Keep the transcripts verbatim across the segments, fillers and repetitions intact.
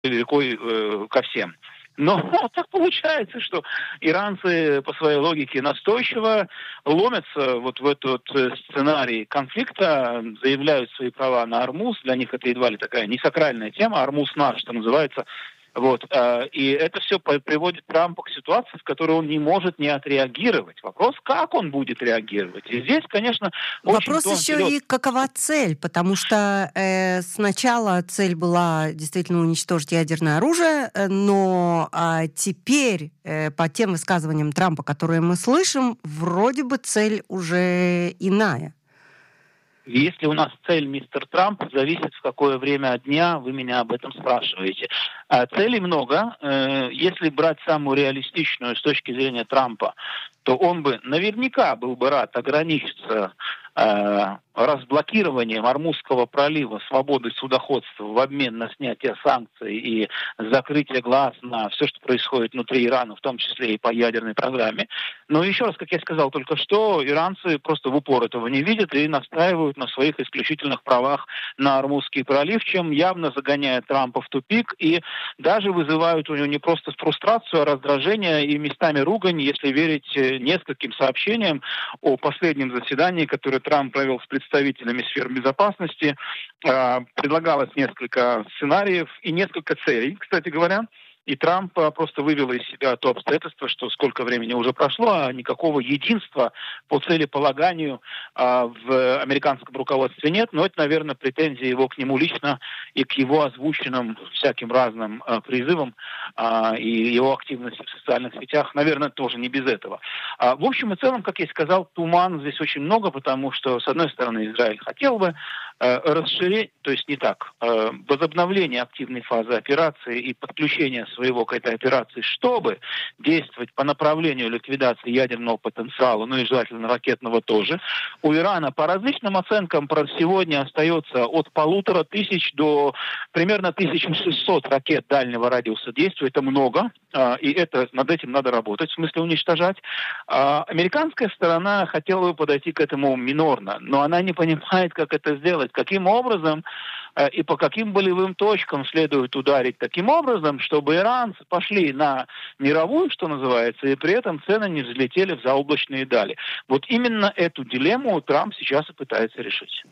рекой э, ко всем. Но так получается, что иранцы по своей логике настойчиво ломятся вот в этот сценарий конфликта, заявляют свои права на Ормуз. Для них это едва ли такая не сакральная тема. Ормуз наш, что называется. Вот. И это все приводит Трампа к ситуации, в которой он не может не отреагировать. Вопрос, как он будет реагировать. И здесь, конечно, очень Вопрос еще вперед. и какова цель, потому что э, сначала цель была действительно уничтожить ядерное оружие, но а теперь э, по тем высказываниям Трампа, которые мы слышим, вроде бы цель уже иная. Если у нас цель, мистер Трамп, зависит, в какое время дня вы меня об этом спрашиваете. А целей много. Если брать самую реалистичную с точки зрения Трампа, то он бы наверняка был бы рад ограничиться э, разблокированием Ормузского пролива, свободы судоходства в обмен на снятие санкций и закрытие глаз на все, что происходит внутри Ирана, в том числе и по ядерной программе. Но еще раз, как я сказал только что, иранцы просто в упор этого не видят и настаивают на своих исключительных правах на Ормузский пролив, чем явно загоняет Трампа в тупик и даже вызывают у него не просто фрустрацию, а раздражение и местами ругань, если верить нескольким сообщениям о последнем заседании, которое Трамп провел с представителями сфер безопасности. Предлагалось несколько сценариев и несколько целей, кстати говоря. И Трамп просто вывел из себя то обстоятельство, что сколько времени уже прошло, а никакого единства по целеполаганию а, в американском руководстве нет. Но это, наверное, претензии его к нему лично и к его озвученным всяким разным а, призывам а, и его активности в социальных сетях, наверное, тоже не без этого. А, в общем и целом, как я сказал, туман здесь очень много, потому что, с одной стороны, Израиль хотел бы расширение, то есть не так, возобновление активной фазы операции и подключение своего к этой операции, чтобы действовать по направлению ликвидации ядерного потенциала, ну и желательно ракетного тоже. У Ирана по различным оценкам сегодня остается от полутора тысяч до примерно тысяча шестьсот ракет дальнего радиуса действия. Это много, и это, над этим надо работать, в смысле уничтожать. Американская сторона хотела бы подойти к этому минорно, но она не понимает, как это сделать. Каким образом э, и по каким болевым точкам следует ударить таким образом, чтобы иранцы пошли на мировую, что называется, и при этом цены не взлетели в заоблачные дали. Вот именно эту дилемму Трамп сейчас и пытается решить.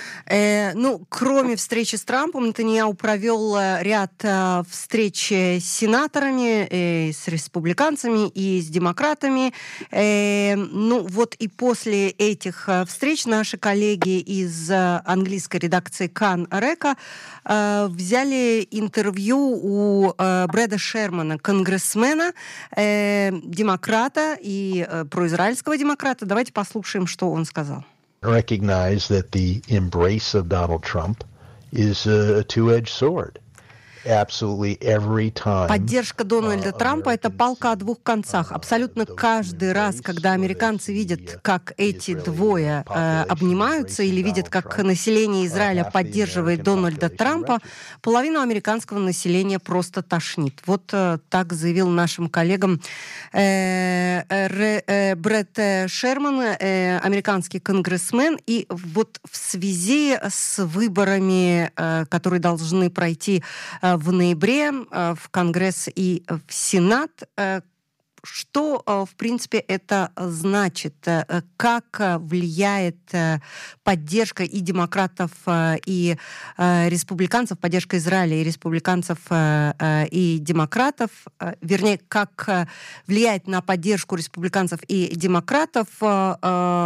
Э, ну, кроме встречи с Трампом, Нетаньяху провел ряд э, встреч с сенаторами, э, с республиканцами и с демократами. Э, ну, вот и после этих э, встреч наши коллеги из э, английской редакции Кан Река э, взяли интервью у э, Брэда Шермана, конгрессмена, э, демократа и э, произраильского демократа. Давайте послушаем, что он сказал. Recognize that the embrace of Donald Trump is a two-edged sword. Absolutely every time. Поддержка Дональда Трампа – это палка о двух концах. Абсолютно каждый раз, когда американцы видят, как эти двое э, обнимаются, или видят, как население Израиля поддерживает Дональда Трампа, половину американского населения просто тошнит. Вот э, так заявил нашим коллегам э, э, э, Брэд Шерман, э, американский конгрессмен. И вот в связи с выборами, э, которые должны пройти э, в ноябре в Конгресс и в Сенат. Что, в принципе, это значит? Как влияет поддержка и демократов, и республиканцев, поддержка Израиля и республиканцев, и демократов, вернее, как влияет на поддержку республиканцев и демократов вот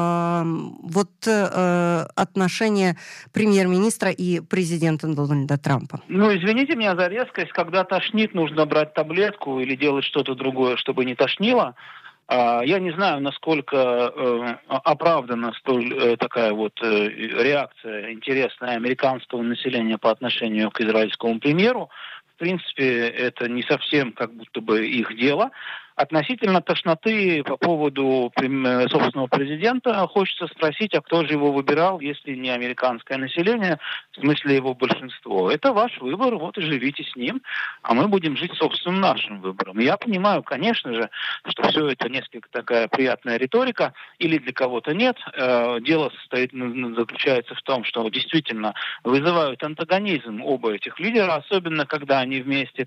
отношения премьер-министра и президента Дональда Трампа? Ну, извините меня за резкость. Когда тошнит, нужно брать таблетку или делать что-то другое, чтобы не тошнило. Я не знаю, насколько оправдана столь такая вот реакция интересная американского населения по отношению к израильскому премьеру. В принципе, это не совсем как будто бы их дело. Относительно тошноты по поводу собственного президента, хочется спросить, а кто же его выбирал, если не американское население, в смысле его большинство. Это ваш выбор, вот и живите с ним, а мы будем жить собственным нашим выбором. Я понимаю, конечно же, что все это несколько такая приятная риторика, или для кого-то нет. Дело состоит, заключается в том, что действительно вызывают антагонизм оба этих лидера, особенно когда они вместе.